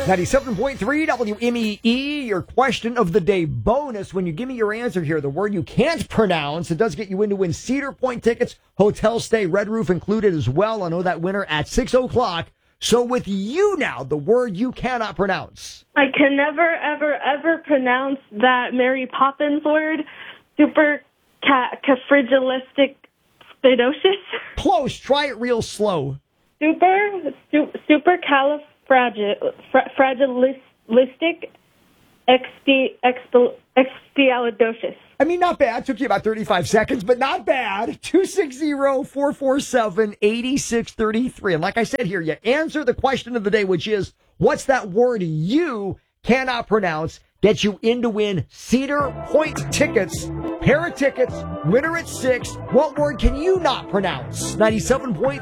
97.3 WMEE, your question of the day bonus. When you give me your answer here, the word you can't pronounce, it does get you in to win Cedar Point tickets, hotel stay, Red Roof included as well. I know that winner at 6 o'clock. So with you now, the word you cannot pronounce. I can never, ever, ever pronounce that Mary Poppins word. Supercalifragilistic spidosis. Close. Try it real slow. Supercalifragilistic expialidocious. I mean, not bad. Took you about 35 seconds, but not bad. 260-447-8633. And like I said here, you answer the question of the day, which is, what's that word you cannot pronounce? Get you in to win Cedar Point tickets, pair of tickets, winner at 6. What word can you not pronounce? 97.3